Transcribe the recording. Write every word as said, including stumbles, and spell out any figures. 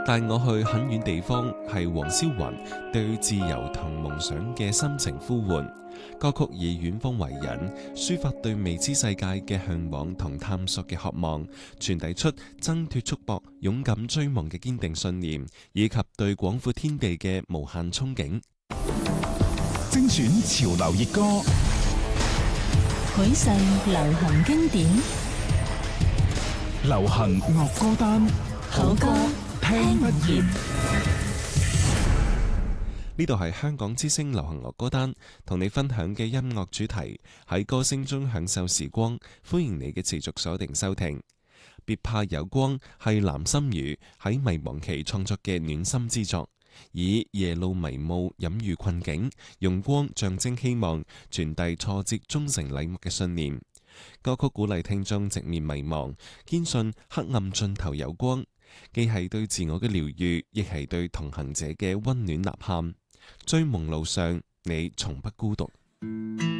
帶我去很遠地方，係黃霄雲對自由同夢想嘅深情呼喚。歌曲以遠方為引，抒發對未知世界嘅向往同探索嘅渴望，傳遞出掙脫束縛、勇敢追夢嘅堅定信念，以及對廣闊天地嘅無限憧憬。 精選潮流熱歌， 許世流行經典， 流行樂歌單， 好歌聽不厭。 呢度係香港之聲流行樂歌單，同你分享嘅音樂主題，喺歌聲中享受時光。歡迎你嘅持續鎖定收聽。別怕有光係藍心如喺迷茫期創作嘅暖心之作，以夜路迷霧隱喻困境，用光象徵希望，傳遞挫折終成禮物嘅信念。歌曲鼓勵聽眾直面迷茫，堅信黑暗盡頭有光，既係對自我嘅療愈，亦係對同行者嘅溫暖吶喊。追夢路上，你從不孤獨。